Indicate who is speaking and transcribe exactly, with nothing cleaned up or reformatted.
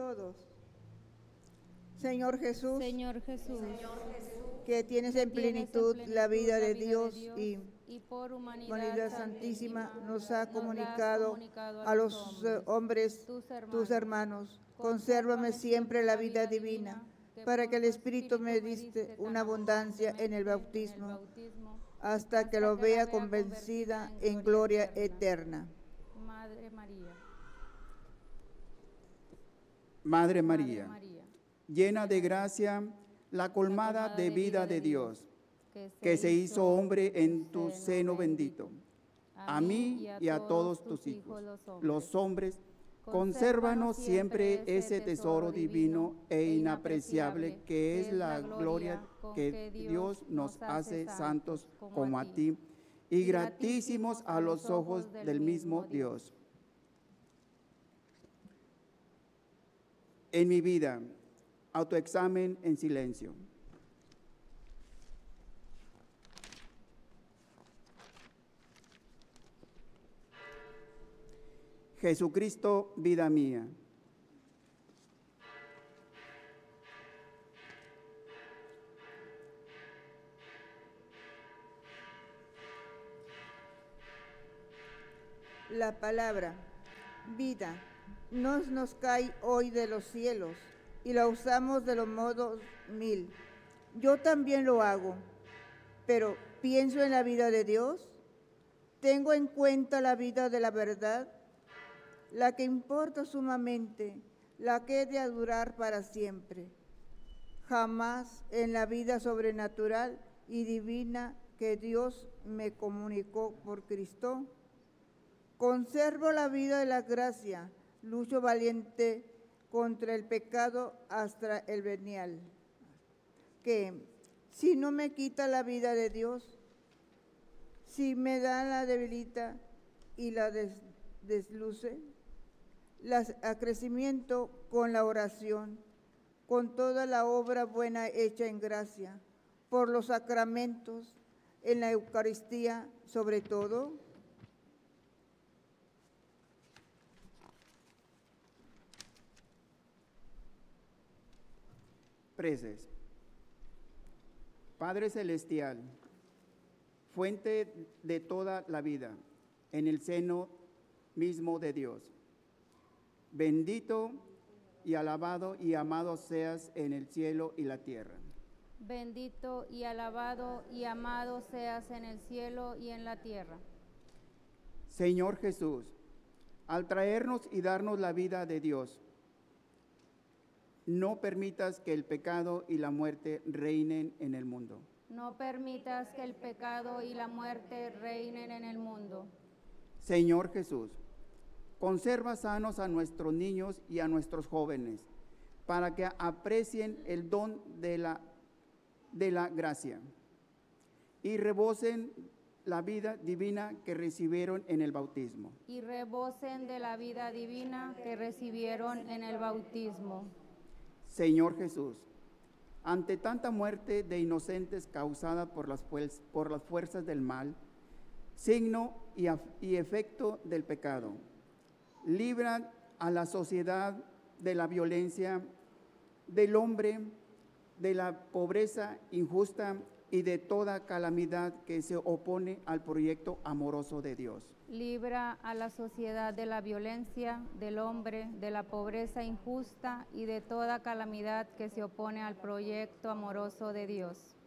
Speaker 1: todos. Señor Jesús,
Speaker 2: Señor Jesús,
Speaker 1: que tienes en plenitud la vida de Dios y
Speaker 2: y por humanidad,
Speaker 1: Humanidad Santísima nos ha comunicado a los eh, hombres, tus hermanos. Consérvame siempre la vida divina, para que el Espíritu me diste una abundancia en el bautismo, hasta que lo vea convencida en gloria eterna.
Speaker 2: Madre María,
Speaker 3: Madre María, llena de gracia, la colmada de vida de Dios, que se hizo hombre en tu seno bendito. A mí y a todos tus hijos, los hombres, consérvanos siempre ese tesoro divino e inapreciable que es la gloria que Dios nos hace santos como a ti y gratísimos a los ojos del mismo Dios. En mi vida, autoexamen en silencio. Jesucristo, vida mía.
Speaker 1: La palabra vida nos nos cae hoy de los cielos y la usamos de los modos mil. Yo también lo hago, pero pienso en la vida de Dios, tengo en cuenta la vida de la verdad, la que importa sumamente, la que he de durar para siempre. Jamás en la vida sobrenatural y divina que Dios me comunicó por Cristo, conservo la vida de la gracia, lucho valiente contra el pecado hasta el venial, que si no me quita la vida de Dios, si me da la debilita y la des, desluce, las acrecimiento con la oración, con toda la obra buena hecha en gracia, por los sacramentos, en la Eucaristía sobre todo.
Speaker 3: Preces. Padre Celestial, fuente de toda la vida, en el seno mismo de Dios, bendito y alabado y amado seas en el cielo y la tierra.
Speaker 2: Bendito y alabado y amado seas en el cielo y en la tierra.
Speaker 3: Señor Jesús, al traernos y darnos la vida de Dios, no permitas que el pecado y la muerte reinen en el mundo.
Speaker 2: No permitas que el pecado y la muerte reinen en el mundo.
Speaker 3: Señor Jesús, conserva sanos a nuestros niños y a nuestros jóvenes, para que aprecien el don de la, de la gracia y rebosen la vida divina que recibieron en el bautismo.
Speaker 2: Y rebosen de la vida divina que recibieron en el bautismo.
Speaker 3: Señor Jesús, ante tanta muerte de inocentes causada por las, por las fuerzas del mal, signo y, y efecto del pecado, libra a la sociedad de la violencia, del hombre, de la pobreza injusta y de toda calamidad que se opone al proyecto amoroso de Dios.
Speaker 2: Libra a la sociedad de la violencia, del hombre, de la pobreza injusta y de toda calamidad que se opone al proyecto amoroso de Dios.